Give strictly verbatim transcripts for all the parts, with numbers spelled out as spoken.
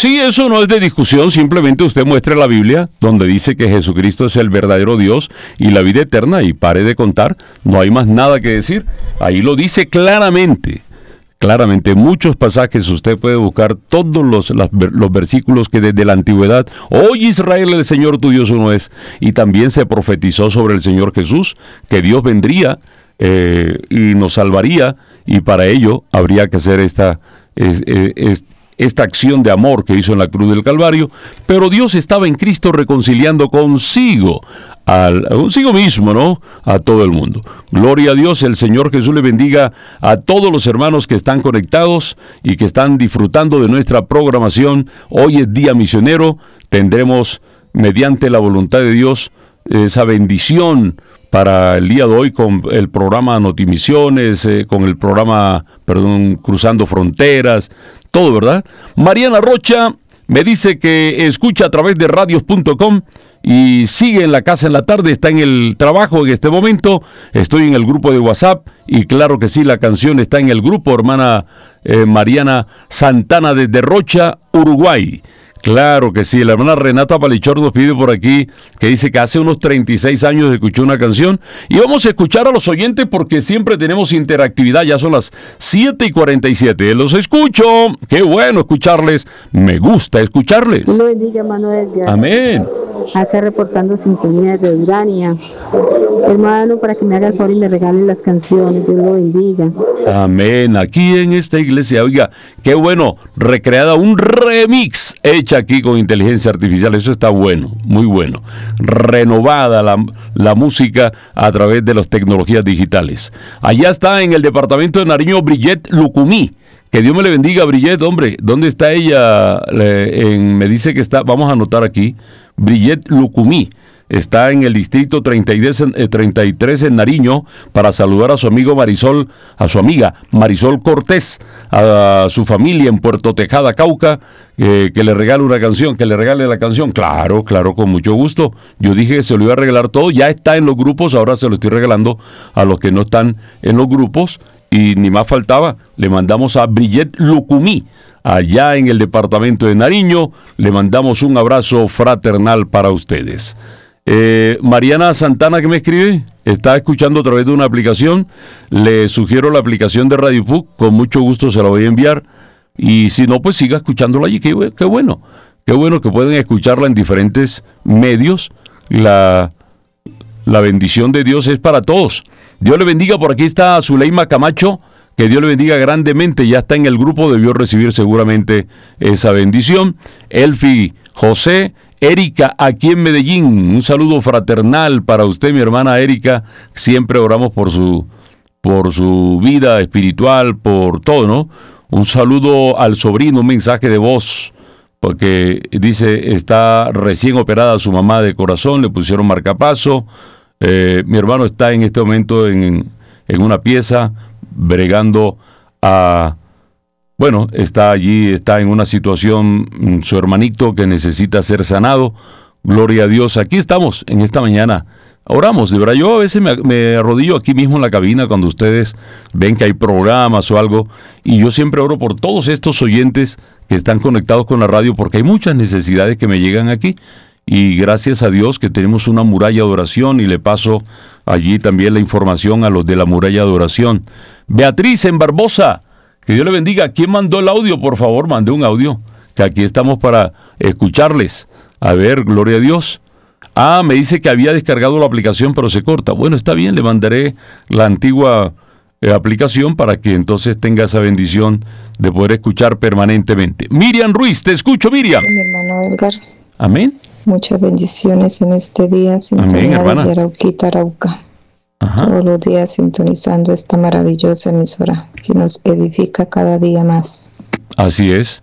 Sí, eso no es de discusión, simplemente usted muestre la Biblia, donde dice que Jesucristo es el verdadero Dios y la vida eterna, y pare de contar, no hay más nada que decir. Ahí lo dice claramente. Claramente, muchos pasajes usted puede buscar todos los, las, los versículos que desde la antigüedad, hoy Israel el Señor tu Dios uno es, y también se profetizó sobre el Señor Jesús, que Dios vendría eh, y nos salvaría, y para ello habría que hacer esta, es, es, esta acción de amor que hizo en la cruz del Calvario, pero Dios estaba en Cristo reconciliando consigo, Al, consigo mismo, ¿no? A todo el mundo. Gloria a Dios, el Señor Jesús le bendiga a todos los hermanos que están conectados y que están disfrutando de nuestra programación. Hoy es Día Misionero, tendremos, mediante la voluntad de Dios, esa bendición para el día de hoy con el programa Notimisiones, eh, con el programa, perdón, Cruzando Fronteras, todo, ¿verdad? Mariana Rocha me dice que escucha a través de radios punto com y sigue en la casa en la tarde, está en el trabajo en este momento. Estoy en el grupo de WhatsApp y claro que sí, la canción está en el grupo, hermana eh, Mariana Santana desde Rocha, Uruguay. Claro que sí, la hermana Renata Palichor nos pide por aquí, que dice que hace unos treinta y seis años escuchó una canción, y vamos a escuchar a los oyentes porque siempre tenemos interactividad. Ya son las siete y cuarenta y siete, los escucho, qué bueno escucharles, me gusta escucharles. Dios lo bendiga, hermano Edgar. Amén. Acá reportando sintonía de Urania. Hermano, para que me haga el favor y me regale las canciones, Dios lo bendiga. Amén, aquí en esta iglesia, oiga, qué bueno, recreada un remix hecha aquí con inteligencia artificial, eso está bueno, muy bueno. Renovada la, la música a través de las tecnologías digitales. Allá está en el departamento de Nariño Brillet Lucumí. Que Dios me le bendiga, Brillet, hombre. ¿Dónde está ella? Eh, en, me dice que está, vamos a anotar aquí, Brillet Lucumí. Está en el distrito treinta y tres en Nariño, para saludar a su amigo Marisol, a su amiga Marisol Cortés, a su familia en Puerto Tejada, Cauca, eh, que le regale una canción, que le regale la canción. Claro, claro, con mucho gusto. Yo dije que se lo iba a regalar todo, ya está en los grupos, ahora se lo estoy regalando a los que no están en los grupos, y ni más faltaba, le mandamos a Brillet Lucumí, allá en el departamento de Nariño, le mandamos un abrazo fraternal para ustedes. Eh, Mariana Santana, que me escribe, está escuchando a través de una aplicación. Le sugiero la aplicación de Radio P U C, con mucho gusto se la voy a enviar, y si no, pues siga escuchándola allí. Qué, qué bueno, qué bueno que pueden escucharla en diferentes medios. La, la bendición de Dios es para todos. Dios le bendiga. Por aquí está Zuleima Camacho, que Dios le bendiga grandemente, ya está en el grupo, debió recibir seguramente esa bendición. Elfi José, Erika, aquí en Medellín, un saludo fraternal para usted, mi hermana Erika. Siempre oramos por su, por su vida espiritual, por todo, ¿no? Un saludo al sobrino, un mensaje de voz, porque dice, está recién operada su mamá de corazón, le pusieron marcapaso. Eh, mi hermano está en este momento en, en una pieza, bregando a... Bueno, está allí, está en una situación, su hermanito que necesita ser sanado. Gloria a Dios. Aquí estamos en esta mañana. Oramos, de verdad. Yo a veces me, me arrodillo aquí mismo en la cabina cuando ustedes ven que hay programas o algo, y yo siempre oro por todos estos oyentes que están conectados con la radio, porque hay muchas necesidades que me llegan aquí. Y gracias a Dios que tenemos una muralla de oración, y le paso allí también la información a los de la muralla de oración. Beatriz en Barbosa, que Dios le bendiga. ¿Quién mandó el audio? Por favor, mande un audio, que aquí estamos para escucharles. A ver, gloria a Dios. Ah, me dice que había descargado la aplicación, pero se corta. Bueno, está bien, le mandaré la antigua eh, aplicación para que entonces tenga esa bendición de poder escuchar permanentemente. Miriam Ruiz, te escucho, Miriam. Mi hermano Edgar. Amén. Muchas bendiciones en este día. Amén, hermana. De Arauquita, Arauca. Ajá. Todos los días sintonizando esta maravillosa emisora que nos edifica cada día más. Así es.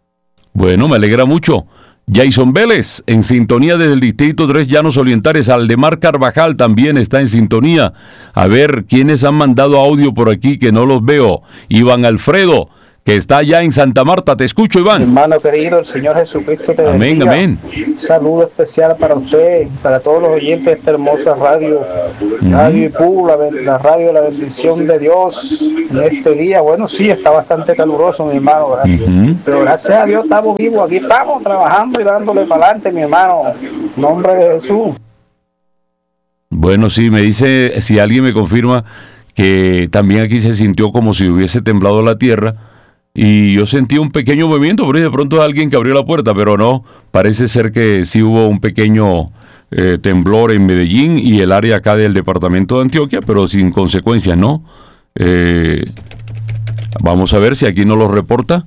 Bueno, me alegra mucho. Jason Vélez, en sintonía desde el Distrito tres Llanos Orientales. Aldemar Carvajal también está en sintonía. A ver, ¿quiénes han mandado audio por aquí que no los veo? Iván Alfredo, que está allá en Santa Marta. Te escucho, Iván. Hermano querido, el Señor Jesucristo te amén, bendiga. amén. Un saludo especial para usted, para todos los oyentes de esta hermosa radio, uh-huh. Radio Ipú, la, la radio de la bendición de Dios en este día. Bueno, sí, está bastante caluroso, mi hermano, gracias. Uh-huh. Pero gracias a Dios estamos vivos, aquí estamos trabajando y dándole para adelante, mi hermano. En nombre de Jesús. Bueno, sí, me dice, si alguien me confirma que también aquí se sintió como si hubiese temblado la tierra. Y yo sentí un pequeño movimiento, pero de pronto alguien que abrió la puerta, pero no, parece ser que sí hubo un pequeño eh, temblor en Medellín y el área acá del departamento de Antioquia, pero sin consecuencias, ¿no? Eh, vamos a ver si aquí nos lo reporta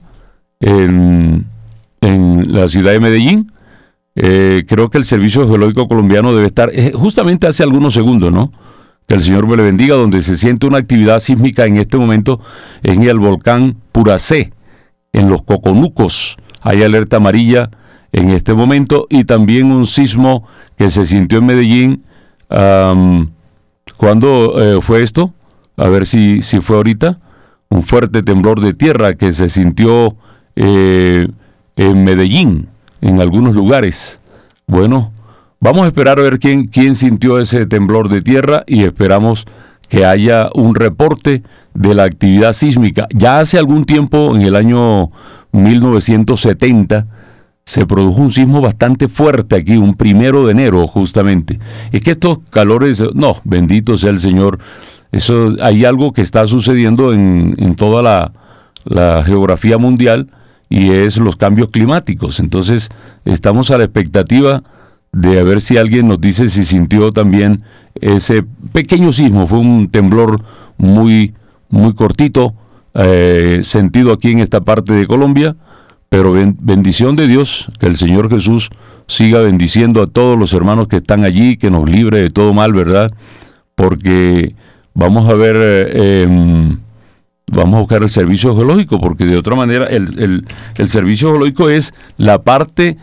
en, en la ciudad de Medellín. Eh, creo que el Servicio Geológico Colombiano debe estar, eh, justamente hace algunos segundos, ¿no? Que el Señor me le bendiga, donde se siente una actividad sísmica en este momento en el volcán Puracé, en los Coconucos. Hay alerta amarilla en este momento y también un sismo que se sintió en Medellín. Um, ¿Cuándo eh, fue esto? A ver si, si fue ahorita. Un fuerte temblor de tierra que se sintió eh, en Medellín, en algunos lugares. Bueno, vamos a esperar a ver quién, quién sintió ese temblor de tierra y esperamos que haya un reporte de la actividad sísmica. Ya hace algún tiempo, en el año mil novecientos setenta, se produjo un sismo bastante fuerte aquí, un primero de enero justamente. Es que estos calores, no, bendito sea el Señor, eso hay algo que está sucediendo en, en toda la, la geografía mundial y es los cambios climáticos. Entonces estamos a la expectativa de a ver si alguien nos dice si sintió también ese pequeño sismo. Fue un temblor muy, muy cortito, eh, sentido aquí en esta parte de Colombia, pero ben, bendición de Dios, que el Señor Jesús siga bendiciendo a todos los hermanos que están allí, que nos libre de todo mal, ¿verdad? Porque vamos a ver, eh, vamos a buscar el servicio geológico, porque de otra manera el, el, el servicio geológico es la parte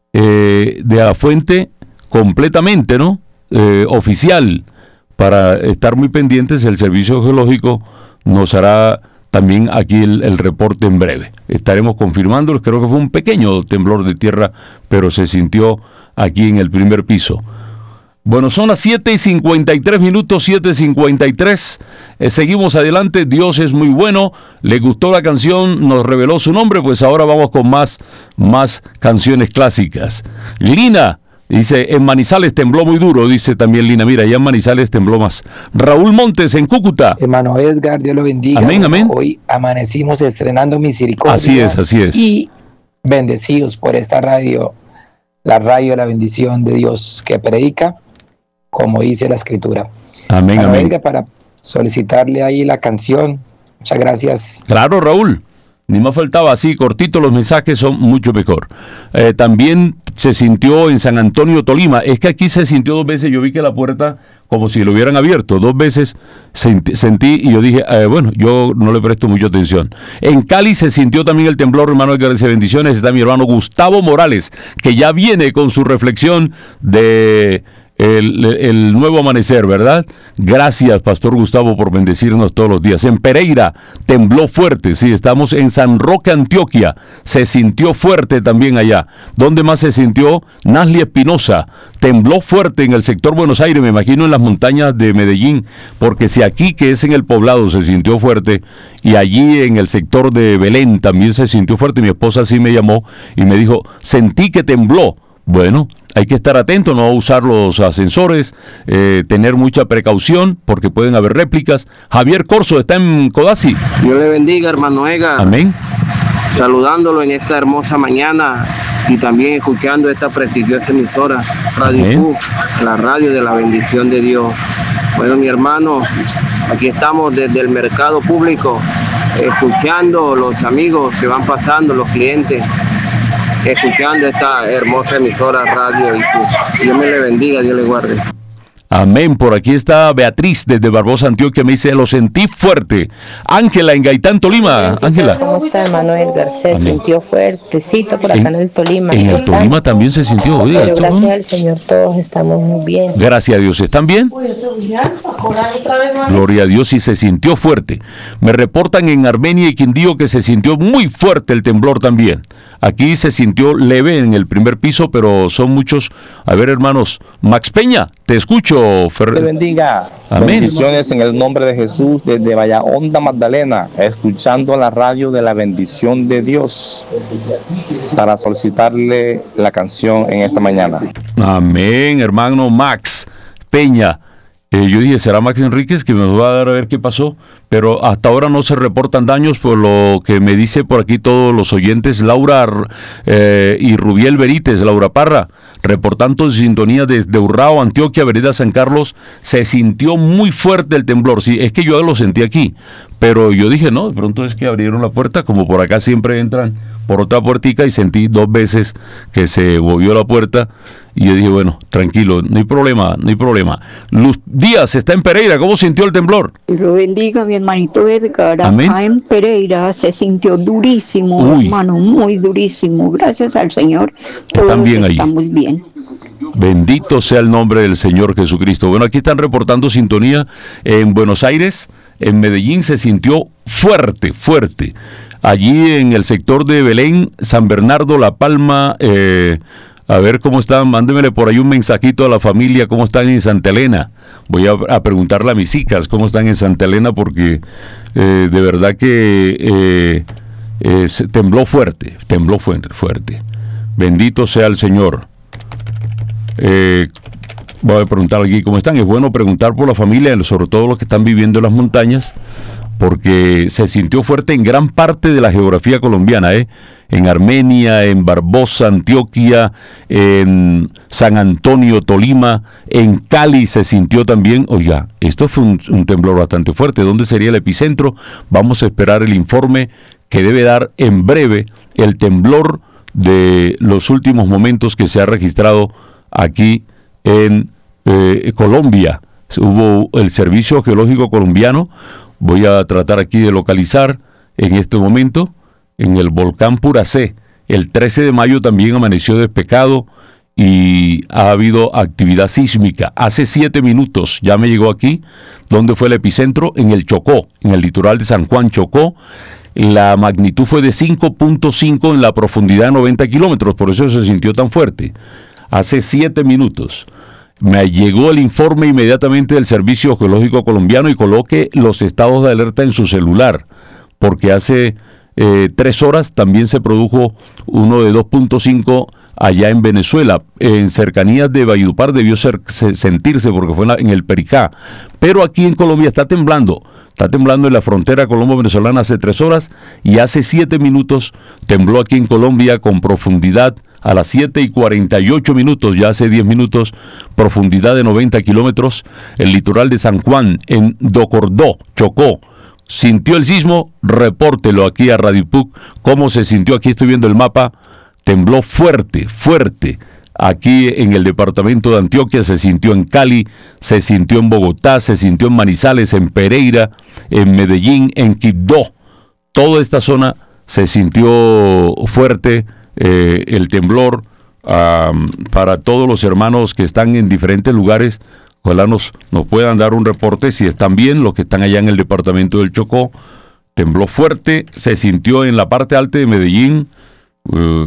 Eh, de la fuente completamente, ¿no? Eh, oficial, para estar muy pendientes. El Servicio Geológico nos hará también aquí el, el reporte en breve. Estaremos confirmándolo. Creo que fue un pequeño temblor de tierra, pero se sintió aquí en el primer piso. Bueno, son las siete y cincuenta y tres minutos, siete y cincuenta y tres. Eh, seguimos adelante. Dios es muy bueno. ¿Le gustó la canción? ¿Nos reveló su nombre? Pues ahora vamos con más, más canciones clásicas. Lina dice, en Manizales tembló muy duro, dice también Lina. Mira, ya en Manizales tembló más. Raúl Montes, en Cúcuta. Hermano Edgar, Dios lo bendiga. Amén, amén. Hoy amanecimos estrenando Misericordia. Así es, así es. Y bendecidos por esta radio, la radio de la bendición de Dios que predica, como dice la escritura. Amén, Para amén. Edgar, para solicitarle ahí la canción. Muchas gracias. Claro, Raúl. Ni más faltaba, así, cortito, los mensajes son mucho mejor. Eh, también se sintió en San Antonio, Tolima. Es que aquí se sintió dos veces. Yo vi que la puerta, como si lo hubieran abierto, dos veces sentí, sentí y yo dije, eh, bueno, yo no le presto mucha atención. En Cali se sintió también el temblor, hermano, que gracias, bendiciones. Está mi hermano Gustavo Morales, que ya viene con su reflexión de El, el nuevo amanecer, ¿verdad? Gracias, Pastor Gustavo, por bendecirnos todos los días. En Pereira tembló fuerte, sí, estamos en San Roque, Antioquia, se sintió fuerte también allá. ¿Dónde más se sintió? Nasli Espinosa, tembló fuerte en el sector Buenos Aires, me imagino en las montañas de Medellín, porque si aquí, que es en el poblado, se sintió fuerte, y allí en el sector de Belén también se sintió fuerte. Mi esposa sí me llamó y me dijo, sentí que tembló. Bueno, hay que estar atento, no usar los ascensores, eh, tener mucha precaución porque pueden haber réplicas. Javier Corso está en Codazzi. Dios le bendiga, hermano Ega. Amén. Saludándolo en esta hermosa mañana y también escuchando esta prestigiosa emisora, Radio Q, la radio de la bendición de Dios. Bueno, mi hermano, aquí estamos desde el mercado público, escuchando los amigos que van pasando, los clientes, escuchando esta hermosa emisora Radio Q. Dios me le bendiga, Dios le guarde. Amén. Por aquí está Beatriz desde Barbosa, Antioquia. Me dice, lo sentí fuerte. Ángela en Gaitán, Tolima. Ángela. ¿Cómo está, hermano Edgar? Se Amén. Sintió fuertecito por acá en, en el Tolima. En el Tolima también se sintió. Oiga, pero gracias ¿no? al Señor todos estamos muy bien. Gracias a Dios. ¿Están bien? Gloria a Dios, y se sintió fuerte. Me reportan en Armenia y Quindío que se sintió muy fuerte el temblor también. Aquí se sintió leve en el primer piso, pero son muchos. A ver, hermanos, Max Peña, te escucho. Fer... Te bendiga. Amén. Bendiciones en el nombre de Jesús desde Vallahonda, Magdalena, escuchando la radio de la bendición de Dios para solicitarle la canción en esta mañana. Amén, hermano Max Peña. Eh, yo dije, ¿será Max Enríquez que me va a dar a ver qué pasó? Pero hasta ahora no se reportan daños, por lo que me dice por aquí todos los oyentes. Laura eh, y Rubiel Berites, Laura Parra, reportando sintonía desde Urrao, Antioquia, Vereda San Carlos. Se sintió muy fuerte el temblor. Sí, es que yo lo sentí aquí, pero yo dije, no, de pronto es que abrieron la puerta, como por acá siempre entran por otra puertica, y sentí dos veces que se movió la puerta. Y yo dije, bueno, tranquilo, no hay problema, no hay problema. Luz Díaz está en Pereira, ¿cómo sintió el temblor? Lo bendiga, mi hermanito Edgar. Amén. Acá en Pereira se sintió durísimo, Uy. hermano, muy durísimo. Gracias al Señor, todos Están bien ahí. estamos bien. Bendito sea el nombre del Señor Jesucristo. Bueno, aquí están reportando sintonía en Buenos Aires, en Medellín se sintió fuerte, fuerte. Allí en el sector de Belén, San Bernardo, La Palma, eh, a ver cómo están, mándemele por ahí un mensajito a la familia, cómo están en Santa Elena. Voy a, a preguntarle a mis hijas cómo están en Santa Elena, porque eh, de verdad que eh, eh, se tembló fuerte, tembló fuerte, fuerte. Bendito sea el Señor. Eh, voy a preguntar aquí cómo están. Es bueno preguntar por la familia, sobre todo los que están viviendo en las montañas, porque se sintió fuerte en gran parte de la geografía colombiana, ¿eh? En Armenia, en Barbosa, Antioquia, en San Antonio, Tolima, en Cali se sintió también. Oiga, esto fue un, un temblor bastante fuerte. ¿Dónde sería el epicentro? Vamos a esperar el informe que debe dar en breve el temblor de los últimos momentos que se ha registrado aquí en eh, Colombia. Hubo el Servicio Geológico Colombiano. Voy a tratar aquí de localizar en este momento en el volcán Puracé. El trece de mayo también amaneció despejado y ha habido actividad sísmica. Hace siete minutos ya me llegó aquí, donde fue el epicentro, en el Chocó, en el litoral de San Juan, Chocó. La magnitud fue de cinco punto cinco en la profundidad de noventa kilómetros, por eso se sintió tan fuerte. Hace siete minutos. Me llegó el informe inmediatamente del Servicio Geológico Colombiano y coloque los estados de alerta en su celular, porque hace eh, tres horas también se produjo uno de dos punto cinco allá en Venezuela. En cercanías de Valledupar debió ser, se, sentirse porque fue en, la, en el Pericá, pero aquí en Colombia está temblando. Está temblando en la frontera colombo-venezolana hace tres horas y hace siete minutos tembló aquí en Colombia con profundidad a las siete y cuarenta y ocho minutos, ya hace diez minutos, profundidad de noventa kilómetros, el litoral de San Juan, en Docordó, Chocó. ¿Sintió el sismo? Repórtelo aquí a Radio P U C. ¿Cómo se sintió? Aquí estoy viendo el mapa. Tembló fuerte, fuerte. Aquí en el departamento de Antioquia, se sintió en Cali, se sintió en Bogotá, se sintió en Manizales, en Pereira, en Medellín, en Quibdó. Toda esta zona se sintió fuerte eh, el temblor. Um, para todos los hermanos que están en diferentes lugares, ojalá nos, nos puedan dar un reporte si están bien, los que están allá en el departamento del Chocó. Tembló fuerte, se sintió en la parte alta de Medellín. Uh,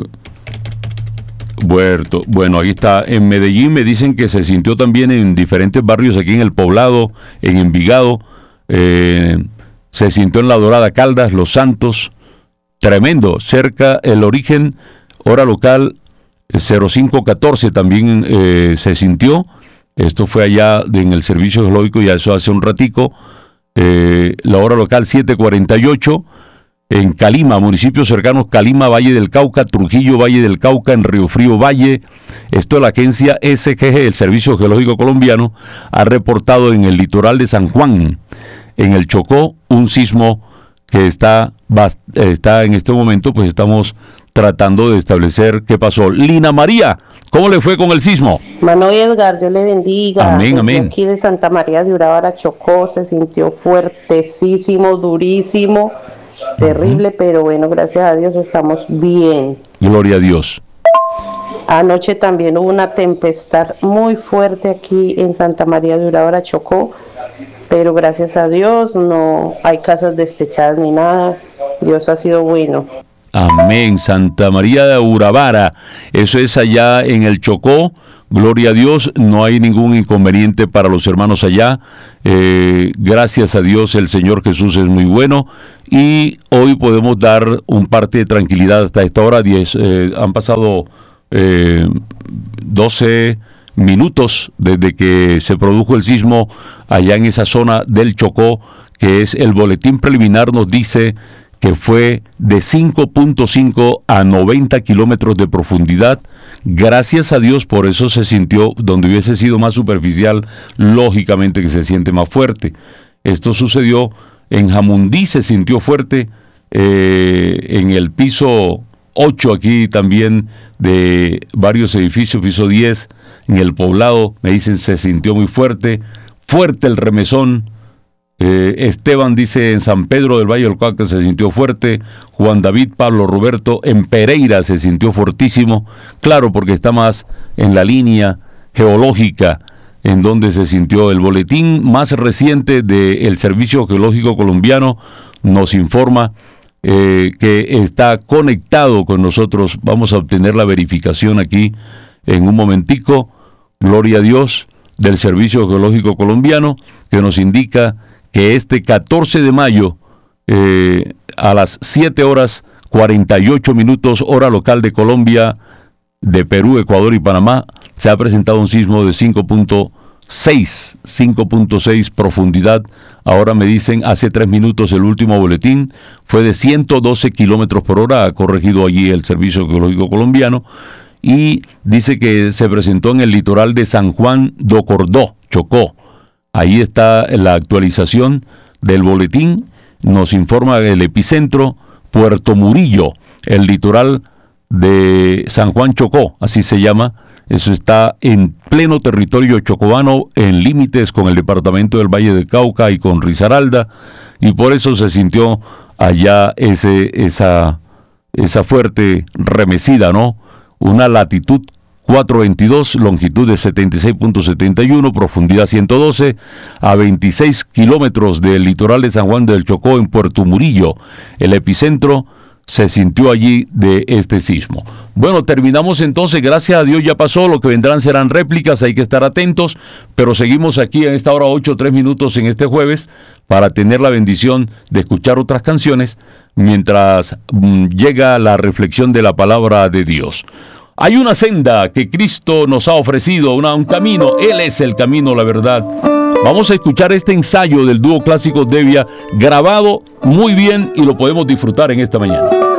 Bueno, bueno, ahí está. En Medellín me dicen que se sintió también en diferentes barrios aquí en El Poblado, en Envigado, eh, se sintió en La Dorada, Caldas, Los Santos. Tremendo. Cerca el origen, hora local cero cinco catorce también eh, se sintió. Esto fue allá en el Servicio Geológico, ya eso hace un ratico. Eh, la hora local siete cuarenta y ocho. En Calima, municipios cercanos, Calima, Valle del Cauca, Trujillo, Valle del Cauca, en Río Frío, Valle. Esto la agencia S G G, el Servicio Geológico Colombiano, ha reportado en el litoral de San Juan, en el Chocó, un sismo que está, está en este momento, pues estamos tratando de establecer qué pasó. Lina María, ¿cómo le fue con el sismo? Mano Edgar, Dios le bendiga. Amén, Desde amén. Aquí de Santa María de Urabara, Chocó, se sintió fuertecísimo, durísimo, terrible, uh-huh. Pero bueno, gracias a Dios estamos bien. Gloria a Dios. Anoche también hubo una tempestad muy fuerte aquí en Santa María de Urabara, Chocó, pero gracias a Dios no hay casas destechadas ni nada. Dios ha sido bueno. Amén. Santa María de Urabara, eso es allá en el Chocó. Gloria a Dios, no hay ningún inconveniente para los hermanos allá. Eh, gracias a Dios, el Señor Jesús es muy bueno. Y hoy podemos dar un parte de tranquilidad hasta esta hora. diez, eh, han pasado eh, doce minutos desde que se produjo el sismo allá en esa zona del Chocó, que es el boletín preliminar, nos dice que fue de cinco punto cinco a noventa kilómetros de profundidad. Gracias a Dios, por eso se sintió, donde hubiese sido más superficial, lógicamente que se siente más fuerte. Esto sucedió en Jamundí, se sintió fuerte, eh, en el piso ocho aquí también de varios edificios, piso diez, en el Poblado, me dicen, se sintió muy fuerte, fuerte el remesón. Eh, Esteban dice en San Pedro del Valle del Cauca se sintió fuerte. Juan David Pablo Roberto en Pereira se sintió fortísimo, claro, porque está más en la línea geológica en donde se sintió. El boletín más reciente del Servicio Geológico Colombiano nos informa eh, que está conectado con nosotros. Vamos a obtener la verificación aquí en un momentico, gloria a Dios, del Servicio Geológico Colombiano, que nos indica que este catorce de mayo, eh, a las siete horas cuarenta y ocho minutos, hora local de Colombia, de Perú, Ecuador y Panamá, se ha presentado un sismo de cinco punto seis, cinco punto seis profundidad. Ahora me dicen, hace tres minutos el último boletín fue de ciento doce kilómetros por hora, ha corregido allí el Servicio Geológico Colombiano, y dice que se presentó en el litoral de San Juan do Cordó, Chocó. Ahí está la actualización del boletín. Nos informa el epicentro, Puerto Murillo, el litoral de San Juan Chocó, así se llama. Eso está en pleno territorio chocobano, en límites con el departamento del Valle del Cauca y con Risaralda, y por eso se sintió allá ese, esa, esa fuerte remecida, ¿no? Una latitud cuatrocientos veintidós, longitud de setenta y seis punto setenta y uno, profundidad ciento doce, a veintiséis kilómetros del litoral de San Juan del Chocó, en Puerto Murillo. El epicentro se sintió allí de este sismo. Bueno, terminamos entonces, gracias a Dios ya pasó, lo que vendrán serán réplicas, hay que estar atentos, pero seguimos aquí en esta hora ocho, tres minutos en este jueves, para tener la bendición de escuchar otras canciones, mientras mmm, llega la reflexión de la palabra de Dios. Hay una senda que Cristo nos ha ofrecido, una, un camino. Él es el camino, la verdad. Vamos a escuchar este ensayo del dúo Clásicos Devia, grabado muy bien, y lo podemos disfrutar en esta mañana.